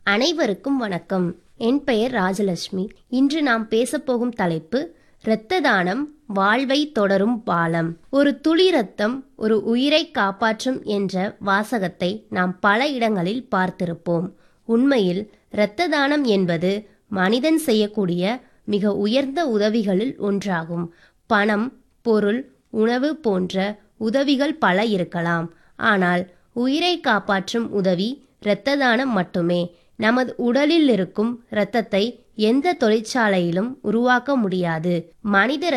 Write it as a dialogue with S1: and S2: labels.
S1: அனைவருக்கும் வணக்கம். என் பெயர் ராஜலட்சுமி. இன்று நாம் பேசப்போகும் தலைப்பு இரத்த தானம் வாழ்வை தொடரும் பாலம். ஒரு துளி இரத்தம் ஒரு உயிரை காப்பாற்றும் என்ற வாசகத்தை நாம் பல இடங்களில் பார்த்திருப்போம். உண்மையில் இரத்த தானம் என்பது மனிதன் செய்யக்கூடிய மிக உயர்ந்த உதவிகளில் ஒன்றாகும். பணம், பொருள், உணவு போன்ற உதவிகள் பல இருக்கலாம். ஆனால் உயிரை காப்பாற்றும் உதவி இரத்த தானம் மட்டுமே. நமது உடலில் இருக்கும் இரத்தத்தை எந்த தொழிற்சாலையிலும் உருவாக்க முடியாது. மனித